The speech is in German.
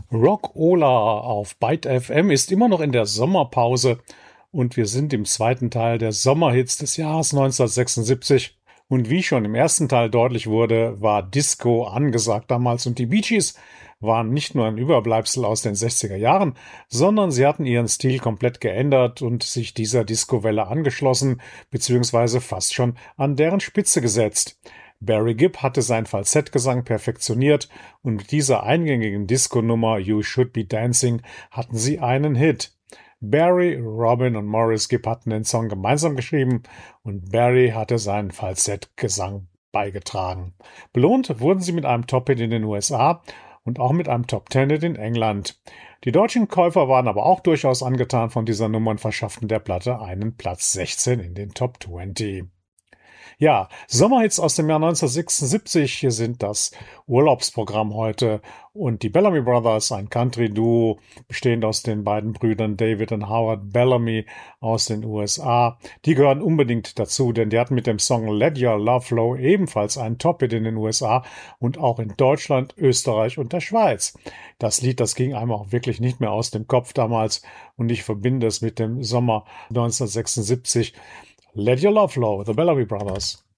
Rock-Ola auf Byte FM ist immer noch in der Sommerpause und wir sind im zweiten Teil der Sommerhits des Jahres 1976. Und wie schon im ersten Teil deutlich wurde, war Disco angesagt damals und die Bee Gees waren nicht nur ein Überbleibsel aus den 60er Jahren, sondern sie hatten ihren Stil komplett geändert und sich dieser Disco-Welle angeschlossen, beziehungsweise fast schon an deren Spitze gesetzt. Barry Gibb hatte sein Falsettgesang perfektioniert und mit dieser eingängigen Disco-Nummer You Should Be Dancing hatten sie einen Hit. Barry, Robin und Maurice Gibb hatten den Song gemeinsam geschrieben und Barry hatte seinen Falsettgesang beigetragen. Belohnt wurden sie mit einem Top-Hit in den USA und auch mit einem Top-10-Hit in England. Die deutschen Käufer waren aber auch durchaus angetan von dieser Nummer und verschafften der Platte einen Platz 16 in den Top 20. Ja, Sommerhits aus dem Jahr 1976 hier sind das Urlaubsprogramm heute und die Bellamy Brothers, ein Country-Duo, bestehend aus den beiden Brüdern David und Howard Bellamy aus den USA. Die gehören unbedingt dazu, denn die hatten mit dem Song Let Your Love Flow ebenfalls einen Top-Hit in den USA und auch in Deutschland, Österreich und der Schweiz. Das Lied, das ging einem auch wirklich nicht mehr aus dem Kopf damals und ich verbinde es mit dem Sommer 1976. Let Your Love Flow, The Bellamy Brothers.